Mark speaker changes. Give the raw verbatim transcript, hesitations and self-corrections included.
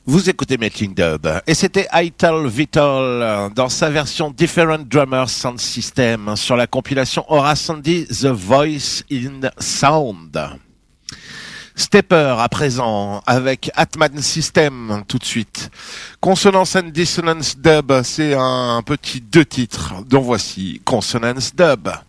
Speaker 1: Vous écoutez Making Dub et c'était Ital Vital dans sa version Different Drummers Sound System sur la compilation Aura Sandy The Voice in Sound. Stepper à présent avec Atman System tout de suite. Consonance and Dissonance Dub, c'est un petit deux titres dont voici Consonance Dub.